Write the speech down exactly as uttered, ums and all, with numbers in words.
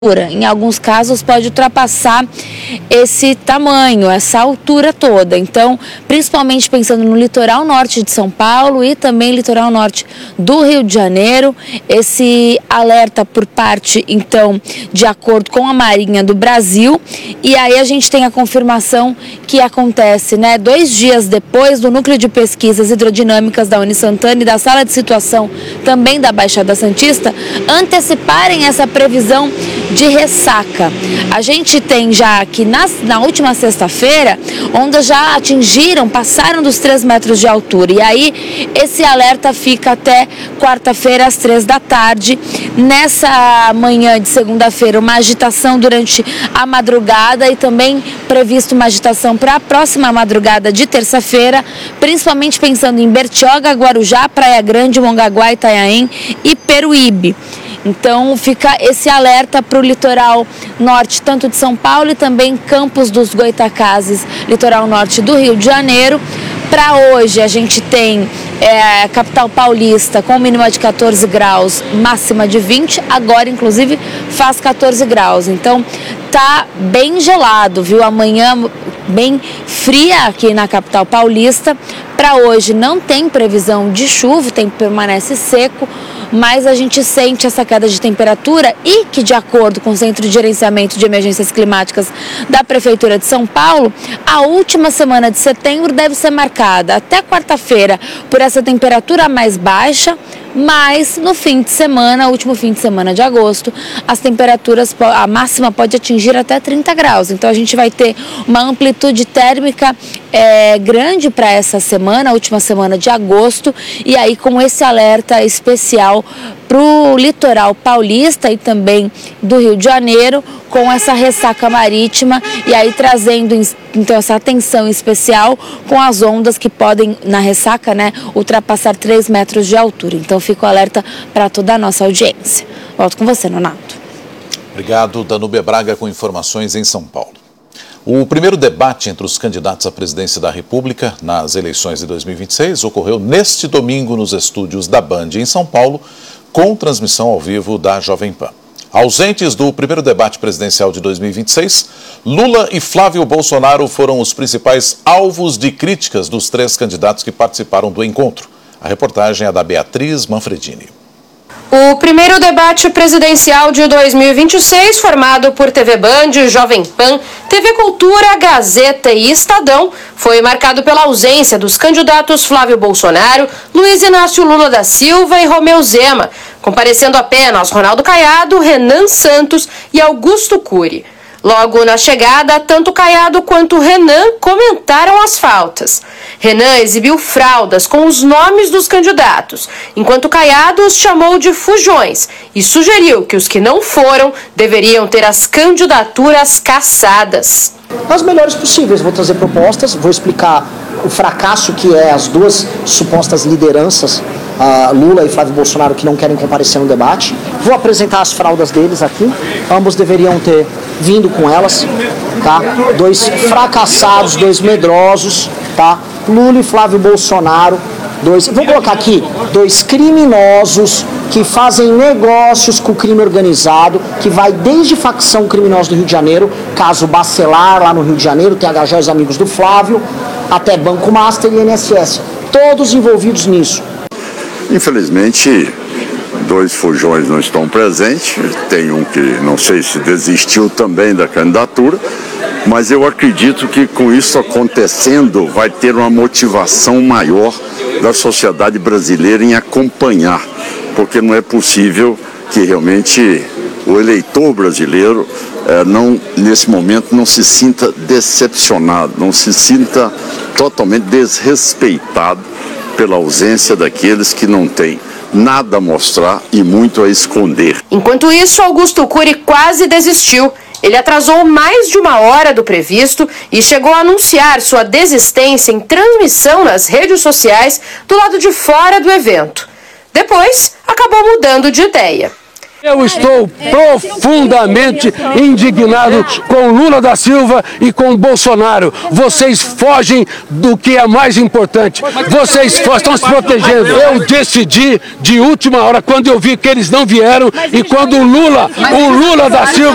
Em alguns casos pode ultrapassar esse tamanho, essa altura toda. Então, principalmente pensando no litoral norte de São Paulo e também litoral norte do Rio de Janeiro, esse alerta por parte, então, de acordo com a Marinha do Brasil. E aí a gente tem a confirmação que acontece, né, dois dias depois do Núcleo de Pesquisas Hidrodinâmicas da Unisantana e da Sala de Situação também da Baixada Santista anteciparem essa previsão de ressaca. A gente tem já que na, na última sexta-feira, ondas já atingiram, passaram dos três metros de altura. E aí esse alerta fica até quarta-feira às três da tarde. Nessa manhã de segunda-feira, uma agitação durante a madrugada e também previsto uma agitação para a próxima madrugada de terça-feira, principalmente pensando em Bertioga, Guarujá, Praia Grande, Mongaguá, Itanhaém e Peruíbe. Então fica esse alerta para o litoral norte, tanto de São Paulo e também Campos dos Goytacazes, litoral norte do Rio de Janeiro. Para hoje a gente tem é, capital paulista com mínima de quatorze graus, máxima de vinte, agora inclusive faz quatorze graus. Então tá bem gelado, viu? Amanhã bem fria aqui na capital paulista. Para hoje não tem previsão de chuva, o tempo permanece seco, mas a gente sente essa queda de temperatura e que, de acordo com o Centro de Gerenciamento de Emergências Climáticas da Prefeitura de São Paulo, a última semana de setembro deve ser marcada até quarta-feira por essa temperatura mais baixa, mas no fim de semana, último fim de semana de agosto, as temperaturas, a máxima pode atingir até trinta graus. Então a gente vai ter uma amplitude térmica é, grande para essa semana, a última semana de agosto, e aí com esse alerta especial para o litoral paulista e também do Rio de Janeiro, com essa ressaca marítima e aí trazendo então essa atenção especial com as ondas que podem, na ressaca, né, ultrapassar três metros de altura. Então fica o alerta para toda a nossa audiência. Volto com você, Nonato. Obrigado, Danúbia Braga, com informações em São Paulo. O primeiro debate entre os candidatos à presidência da República nas eleições de dois mil e vinte e seis ocorreu neste domingo nos estúdios da Band em São Paulo, com transmissão ao vivo da Jovem Pan. Ausentes do primeiro debate presidencial de dois mil e vinte e seis, Lula e Flávio Bolsonaro foram os principais alvos de críticas dos três candidatos que participaram do encontro. A reportagem é da Beatriz Manfredini. O primeiro debate presidencial de dois mil e vinte e seis, formado por T V Band, Jovem Pan, T V Cultura, Gazeta e Estadão, foi marcado pela ausência dos candidatos Flávio Bolsonaro, Luiz Inácio Lula da Silva e Romeu Zema, comparecendo apenas Ronaldo Caiado, Renan Santos e Augusto Cury. Logo na chegada, tanto Caiado quanto Renan comentaram as faltas. Renan exibiu fraldas com os nomes dos candidatos, enquanto Caiado os chamou de fujões e sugeriu que os que não foram deveriam ter as candidaturas cassadas. As melhores possíveis, vou trazer propostas, vou explicar o fracasso que é as duas supostas lideranças, uh, Lula e Flávio Bolsonaro, que não querem comparecer no debate. Vou apresentar as fraldas deles aqui, ambos deveriam ter vindo com elas, tá? Dois fracassados, dois medrosos, tá? Lula e Flávio Bolsonaro, dois, vou colocar aqui, dois criminosos que fazem negócios com o crime organizado, que vai desde facção criminosa do Rio de Janeiro, caso Bacelar lá no Rio de Janeiro, T H J e os amigos do Flávio, até Banco Master e I N S S, todos envolvidos nisso. Infelizmente, dois fujões não estão presentes, tem um que não sei se desistiu também da candidatura, mas eu acredito que com isso acontecendo vai ter uma motivação maior da sociedade brasileira em acompanhar, porque não é possível que realmente o eleitor brasileiro eh, não, nesse momento não se sinta decepcionado, não se sinta totalmente desrespeitado pela ausência daqueles que não têm nada a mostrar e muito a esconder. Enquanto isso, Augusto Cury quase desistiu. Ele atrasou mais de uma hora do previsto e chegou a anunciar sua desistência em transmissão nas redes sociais do lado de fora do evento. Depois, acabou mudando de ideia. Eu estou profundamente indignado com Lula da Silva e com Bolsonaro. Vocês fogem do que é mais importante. Vocês estão se protegendo. Eu decidi de última hora, quando eu vi que eles não vieram, e quando o Lula, o Lula da Silva...